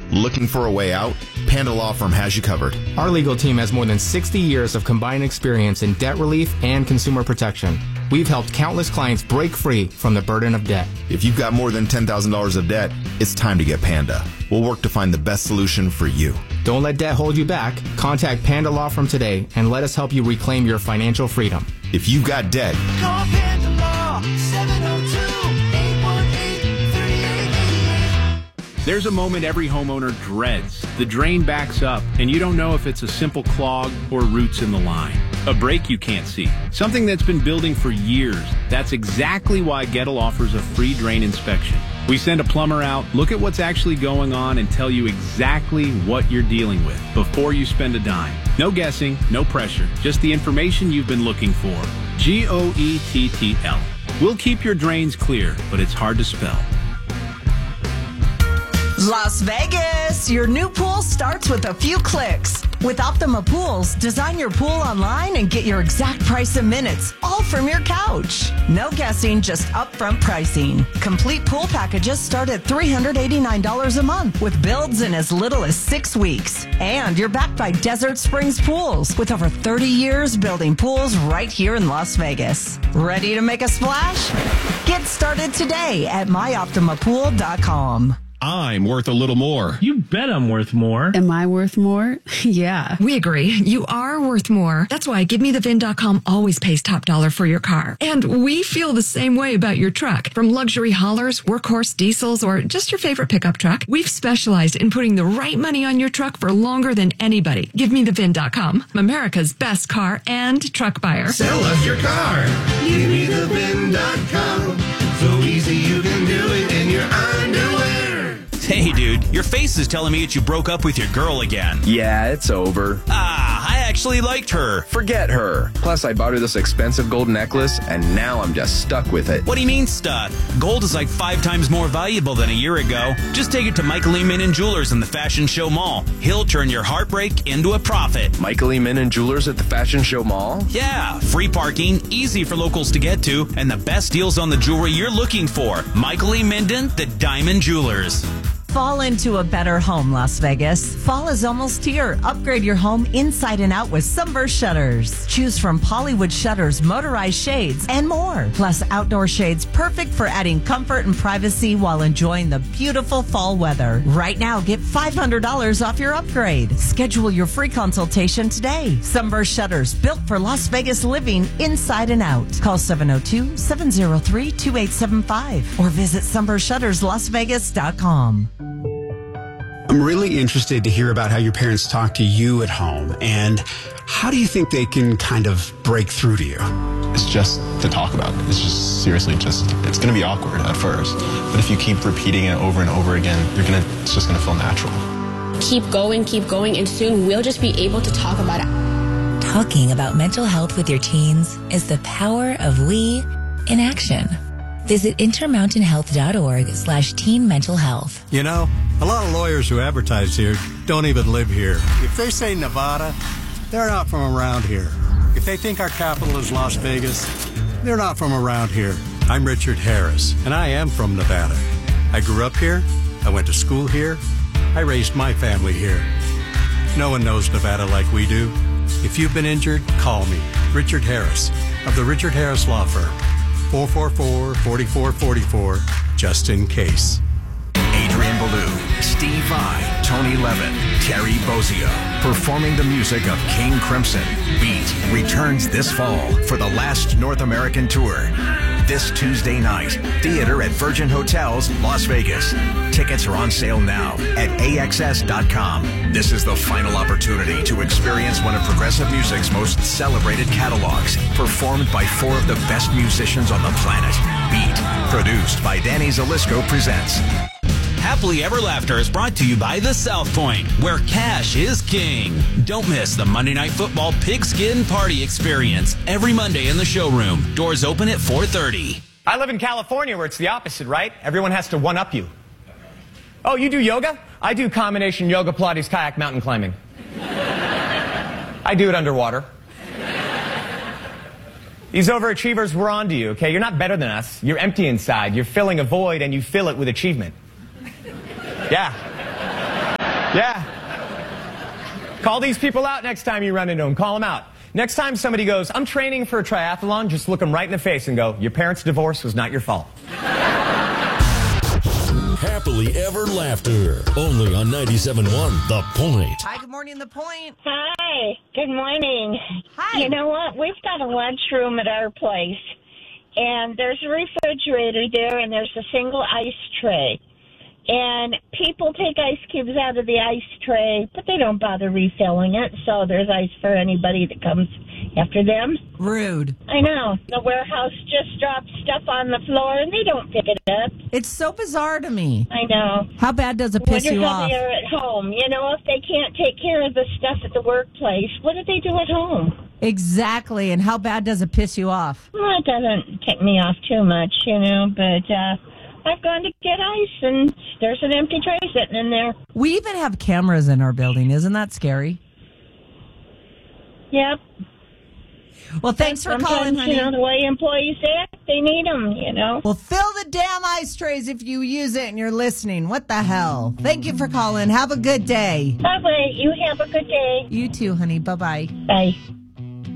Looking for a way out? Panda Law Firm has you covered. Our legal team has more than 60 years of combined experience in debt relief and consumer protection. We've helped countless clients break free from the burden of debt. If you've got more than $10,000 of debt, it's time to get Panda. We'll work to find the best solution for you. Don't let debt hold you back. Contact Panda Law Firm today and let us help you reclaim your financial freedom. If you've got debt, call Panda Law, 702-818-3888. There's a moment every homeowner dreads. The drain backs up, and you don't know if it's a simple clog or roots in the line. A break you can't see. Something that's been building for years. That's exactly why Gettle offers a free drain inspection. We send a plumber out, look at what's actually going on, and tell you exactly what you're dealing with before you spend a dime. No guessing, no pressure, just the information you've been looking for. GOETTL. We'll keep your drains clear, but it's hard to spell. Las Vegas! Your new pool starts with a few clicks. With Optima Pools, design your pool online and get your exact price in minutes, all from your couch. No guessing, just upfront pricing. Complete pool packages start at $389 a month with builds in as little as 6 weeks. And you're backed by Desert Springs Pools with over 30 years building pools right here in Las Vegas. Ready to make a splash? Get started today at myoptimapool.com. I'm worth a little more. You bet I'm worth more. Am I worth more? Yeah. We agree. You are worth more. That's why GiveMeTheVIN.com always pays top dollar for your car. And we feel the same way about your truck. From luxury haulers, workhorse diesels, or just your favorite pickup truck, we've specialized in putting the right money on your truck for longer than anybody. GiveMeTheVIN.com, America's best car and truck buyer. Sell us your car. GiveMeTheVIN.com. So easy you can do it in your underwear. Hey, dude, your face is telling me that you broke up with your girl again. Yeah, it's over. I actually liked her. Forget her. Plus, I bought her this expensive gold necklace, and now I'm just stuck with it. What do you mean stuck? Gold is like 5 times more valuable than a year ago. Just take it to Michael E. Minnan Jewelers in the Fashion Show Mall. He'll turn your heartbreak into a profit. Michael E. Minnan Jewelers at the Fashion Show Mall? Yeah, free parking, easy for locals to get to, and the best deals on the jewelry you're looking for. Michael E. Minnan, the Diamond Jewelers. Fall into a better home, Las Vegas. Fall is almost here. Upgrade your home inside and out with Sunburst Shutters. Choose from Pollywood shutters, motorized shades, and more. Plus outdoor shades perfect for adding comfort and privacy while enjoying the beautiful fall weather. Right now, get $500 off your upgrade. Schedule your free consultation today. Sunburst Shutters, built for Las Vegas living inside and out. Call 702-703-2875 or visit sunburstshutterslasvegas.com. I'm really interested to hear about how your parents talk to you at home, and how do you think they can kind of break through to you? It's just to talk about. It's just seriously it's going to be awkward at first, but if you keep repeating it over and over again, it's just going to feel natural. Keep going, and soon we'll just be able to talk about it. Talking about mental health with your teens is the power of we in action. Visit intermountainhealth.org/teen mental health. You know, a lot of lawyers who advertise here don't even live here. If they say Nevada, they're not from around here. If they think our capital is Las Vegas, they're not from around here. I'm Richard Harris, and I am from Nevada. I grew up here. I went to school here. I raised my family here. No one knows Nevada like we do. If you've been injured, call me, Richard Harris, of the Richard Harris Law Firm. 444-4444, just in case. Adrian Ballou, Steve Vai, Tony Levin, Terry Bozzio, performing the music of King Crimson. Beat returns this fall for the last North American tour. This Tuesday night, theater at Virgin Hotels, Las Vegas. Tickets are on sale now at AXS.com. This is the final opportunity to experience one of progressive music's most celebrated catalogs, performed by 4 of the best musicians on the planet. Beat, produced by Danny Zalisco, presents. Happily Ever Laughter is brought to you by the South Point, where cash is king. Don't miss the Monday Night Football Pigskin Party Experience every Monday in the showroom. Doors open at 4:30. I live in California where it's the opposite, right? Everyone has to one-up you. Oh, you do yoga? I do combination yoga, Pilates, kayak, mountain climbing. I do it underwater. These overachievers were on to you, okay? You're not better than us. You're empty inside. You're filling a void, and you fill it with achievement. Yeah. Yeah. Call these people out next time you run into them. Call them out. Next time somebody goes, I'm training for a triathlon, just look them right in the face and go, your parents' divorce was not your fault. Happily Ever Laughter. Only on 97.1 The Point. Hi, good morning, The Point. Hi, good morning. Hi. You know what? We've got a lunchroom at our place, and there's a refrigerator there, and there's a single ice tray. And people take ice cubes out of the ice tray, but they don't bother refilling it, so there's ice for anybody that comes after them. Rude. I know. The warehouse just drops stuff on the floor, and they don't pick it up. It's so bizarre to me. I know. How bad does it piss you off? Wonder how they are at home. You know, if they can't take care of the stuff at the workplace, what do they do at home? Exactly. And how bad does it piss you off? Well, it doesn't tick me off too much, you know, but I've gone to get ice, and there's an empty tray sitting in there. We even have cameras in our building. Isn't that scary? Yep. Well, thanks for calling, honey. You know, the way employees act, they need them, you know. Well, fill the damn ice trays if you use it and you're listening. What the hell? Thank you for calling. Have a good day. Bye-bye. You have a good day. You too, honey. Bye-bye. Bye.